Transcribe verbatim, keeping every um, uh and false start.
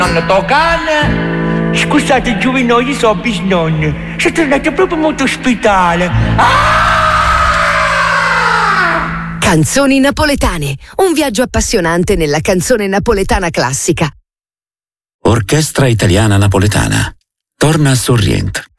Nonno Tocane, scusate Giovino, io so bisnonno, sono tornato proprio molto ospitale. Ah! Canzoni napoletane, un viaggio appassionante nella canzone napoletana classica. Orchestra Italiana Napoletana. Torna a Sorrient.